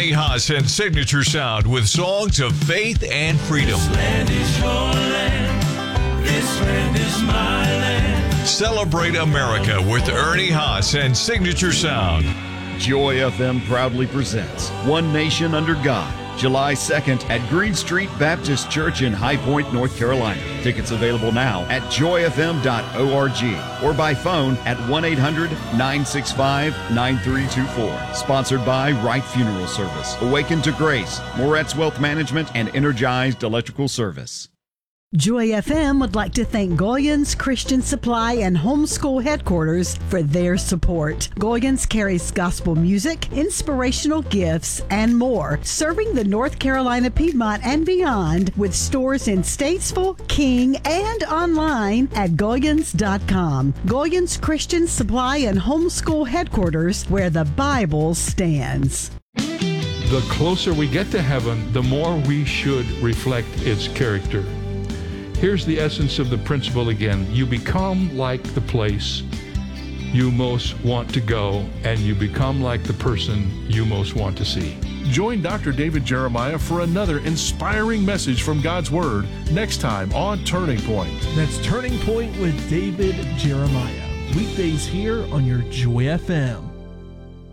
Ernie Haas and Signature Sound with songs of faith and freedom. This land is your land. This land is my land. Celebrate America with Ernie Haas and Signature Sound. Joy FM proudly presents One Nation Under God, July 2nd at Green Street Baptist Church in High Point, North Carolina. Tickets available now at joyfm.org or by phone at 1-800-965-9324. Sponsored by Wright Funeral Service, Awaken to Grace, Moretz Wealth Management, and Energized Electrical Service. Joy FM would like to thank Goyens Christian Supply and Homeschool Headquarters for their support. Goyens carries gospel music, inspirational gifts, and more, serving the North Carolina Piedmont and beyond with stores in Statesville, King, and online at Goyens.com. Goyens Christian Supply and Homeschool Headquarters, where the Bible stands. The closer we get to heaven, the more we should reflect its character. Here's the essence of the principle again. You become like the place you most want to go, and you become like the person you most want to see. Join Dr. David Jeremiah for another inspiring message from God's Word next time on Turning Point. That's Turning Point with David Jeremiah. Weekdays here on your Joy FM.